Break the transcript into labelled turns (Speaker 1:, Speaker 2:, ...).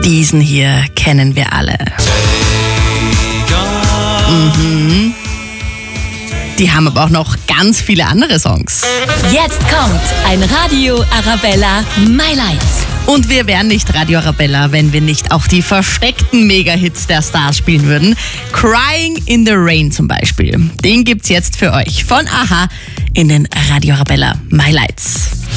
Speaker 1: Diesen hier kennen wir alle. Die haben aber auch noch ganz viele andere Songs.
Speaker 2: Jetzt kommt ein Radio Arabella My Lights.
Speaker 1: Und wir wären nicht Radio Arabella, wenn wir nicht auch die versteckten Mega-Hits der Stars spielen würden. Crying in the Rain zum Beispiel. Den gibt's jetzt für euch von a-ha in den Radio Arabella My Lights.